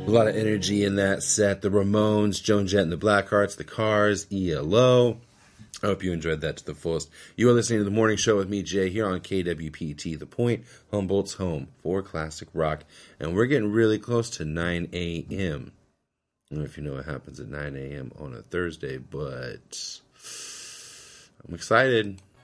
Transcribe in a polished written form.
A lot of energy in that set. The Ramones, Joan Jett and the Blackhearts, the Cars, ELO. I hope you enjoyed that to the fullest. You are listening to The Morning Show with me, Jay, here on KWPT, The Point, Humboldt's home for classic rock. And we're getting really close to 9 a.m. I don't know if you know what happens at 9 a.m. on a Thursday, but I'm excited.